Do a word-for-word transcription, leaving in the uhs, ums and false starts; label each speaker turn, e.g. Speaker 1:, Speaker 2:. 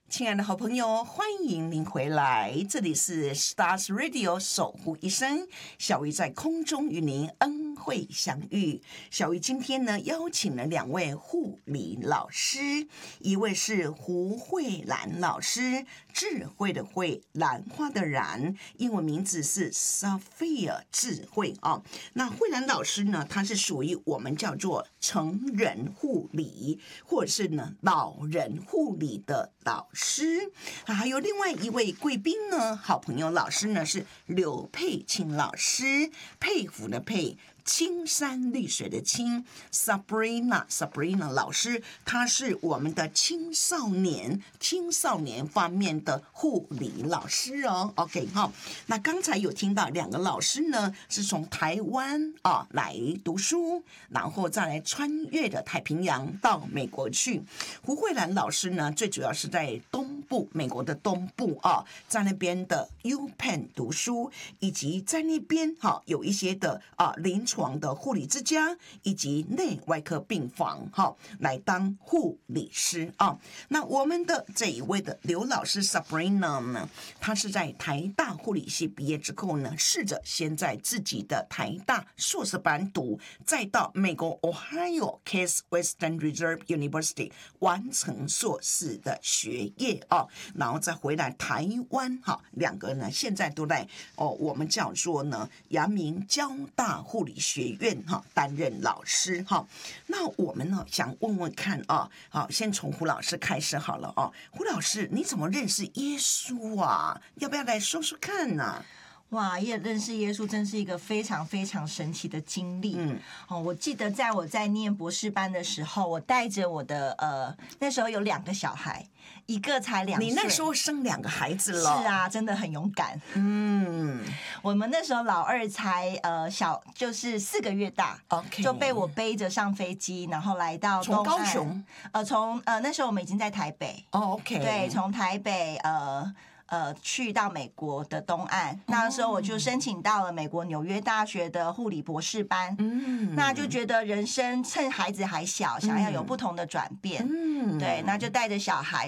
Speaker 1: 亲爱的好朋友，欢迎您回来，这里是 Stars Radio 守护一生，小鱼在空中与您恩惠相遇。小鱼今天呢邀请了两位护理老师，一位是胡慧兰老师，智慧的慧，兰花的兰，英文名字是 Sophia 智慧啊。那慧兰老师呢，她是属于我们叫做成人护理，或者是呢老人护理的老师。还有另外一位贵宾呢，好朋友老师呢是刘佩青老师，佩服的佩，青山绿水的青 Sabrina Sabrina 老师，她是我们的青少年青少年方面的护理老师哦。OK 哈，那刚才有听到两个老师呢是从台湾啊来读书，然后再来穿越的太平洋到美国去。胡慧兰老师呢，最主要是在东部，美国的东部啊，在那边的 UPenn 读书，以及在那边哈、啊、有一些的啊临床的护理之家以及内外科病房哈，来当护理师啊。那我们的这一位的刘老师 Sabrina 呢，她是在台大护理系毕业之后呢，试着先在自己的台大硕士班读，再到美国 Ohio Case Western Reserve University 完成硕士的学业啊，然后再回来台湾哈，两个呢现在都在哦，我们叫做呢阳明交大护理学院哈担任老师哈。那我们呢想问问看啊，好，先从胡老师开始好了啊。胡老师，你怎么认识耶稣啊？要不要来说说看呢、啊？
Speaker 2: 哇，也认识耶稣真是一个非常非常神奇的经历。嗯，哦，我记得在我在念博士班的时候，我带着我的呃，那时候有两个小孩，一个才两岁。
Speaker 1: 你那时候生两个孩子了？
Speaker 2: 是啊，真的很勇敢。
Speaker 1: 嗯，
Speaker 2: 我们那时候老二才呃小，就是四个月大
Speaker 1: ，OK，
Speaker 2: 就被我背着上飞机，然后来到
Speaker 1: 从高雄，
Speaker 2: 呃，从呃那时候我们已经在台北。
Speaker 1: 哦 ，OK，
Speaker 2: 对，从台北呃。呃，去到美国的东岸，那时候我就申请到了美国纽约大学的护理博士班。嗯，那就觉得人生趁孩子还小，想要有不同的转变。嗯，对，那就带着小孩